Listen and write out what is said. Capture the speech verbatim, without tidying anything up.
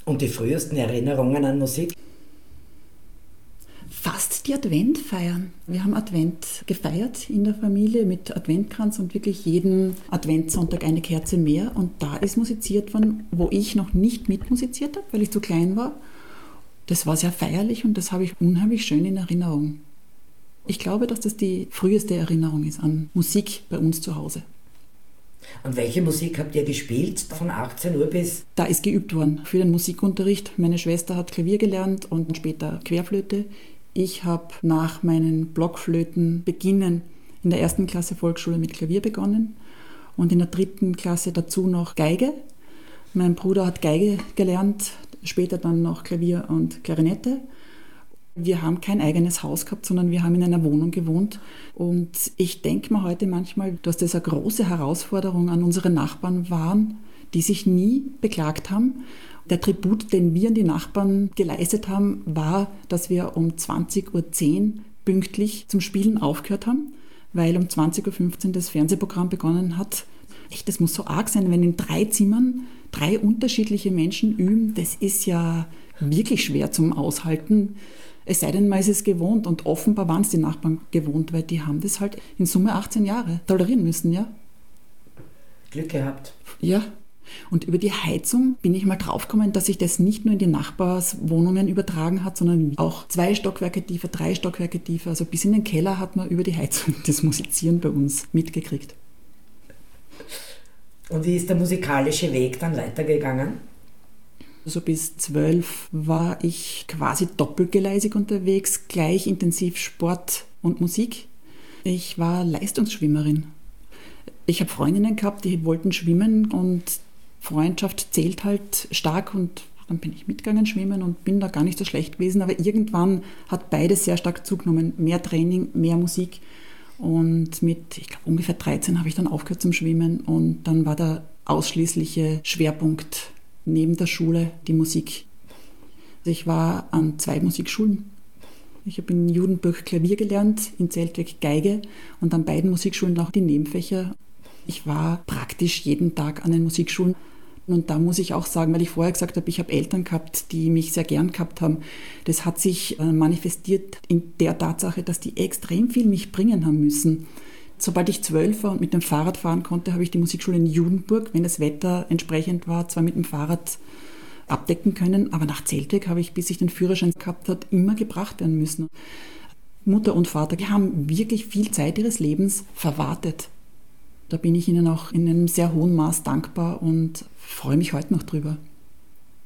Und die frühesten Erinnerungen an Musik? Fast die Adventfeiern. Wir haben Advent gefeiert in der Familie mit Adventkranz und wirklich jeden Adventssonntag eine Kerze mehr. Und da ist musiziert worden, wo ich noch nicht mitmusiziert habe, weil ich zu klein war. Das war sehr feierlich und das habe ich unheimlich schön in Erinnerung. Ich glaube, dass das die früheste Erinnerung ist an Musik bei uns zu Hause. Und welche Musik habt ihr gespielt von achtzehn Uhr bis? Da ist geübt worden für den Musikunterricht. Meine Schwester hat Klavier gelernt und später Querflöte. Ich habe nach meinen Blockflötenbeginnen in der ersten Klasse Volksschule mit Klavier begonnen und in der dritten Klasse dazu noch Geige. Mein Bruder hat Geige gelernt, später dann noch Klavier und Klarinette. Wir haben kein eigenes Haus gehabt, sondern wir haben in einer Wohnung gewohnt. Und ich denke mir heute manchmal, dass das eine große Herausforderung an unsere Nachbarn waren, die sich nie beklagt haben. Der Tribut, den wir an die Nachbarn geleistet haben, war, dass wir um zwanzig Uhr zehn pünktlich zum Spielen aufgehört haben, weil um zwanzig Uhr fünfzehn das Fernsehprogramm begonnen hat. Echt, das muss so arg sein, wenn in drei Zimmern drei unterschiedliche Menschen üben. Das ist ja wirklich schwer zum Aushalten. Es sei denn, man ist es gewohnt und offenbar waren es die Nachbarn gewohnt, weil die haben das halt in Summe achtzehn Jahre tolerieren müssen, ja. Glück gehabt. Ja. Und über die Heizung bin ich mal draufgekommen, dass sich das nicht nur in die Nachbarswohnungen übertragen hat, sondern auch zwei Stockwerke tiefer, drei Stockwerke tiefer. Also bis in den Keller hat man über die Heizung das Musizieren bei uns mitgekriegt. Und wie ist der musikalische Weg dann weitergegangen? Also bis zwölf war ich quasi doppelgleisig unterwegs, gleich intensiv Sport und Musik. Ich war Leistungsschwimmerin. Ich habe Freundinnen gehabt, die wollten schwimmen und Freundschaft zählt halt stark und dann bin ich mitgegangen schwimmen und bin da gar nicht so schlecht gewesen. Aber irgendwann hat beides sehr stark zugenommen. Mehr Training, mehr Musik. Und mit, ich glaube, ungefähr dreizehn habe ich dann aufgehört zum Schwimmen und dann war der ausschließliche Schwerpunkt neben der Schule die Musik. Also ich war an zwei Musikschulen. Ich habe in Judenburg Klavier gelernt, in Zeltweg Geige und an beiden Musikschulen auch die Nebenfächer. Ich war praktisch jeden Tag an den Musikschulen. Und da muss ich auch sagen, weil ich vorher gesagt habe, ich habe Eltern gehabt, die mich sehr gern gehabt haben. Das hat sich manifestiert in der Tatsache, dass die extrem viel mich bringen haben müssen. Sobald ich zwölf war und mit dem Fahrrad fahren konnte, habe ich die Musikschule in Judenburg, wenn das Wetter entsprechend war, zwar mit dem Fahrrad abdecken können, aber nach Zeltweg habe ich, bis ich den Führerschein gehabt habe, immer gebracht werden müssen. Mutter und Vater, die haben wirklich viel Zeit ihres Lebens verwartet. Da bin ich ihnen auch in einem sehr hohen Maß dankbar und freue mich heute noch drüber.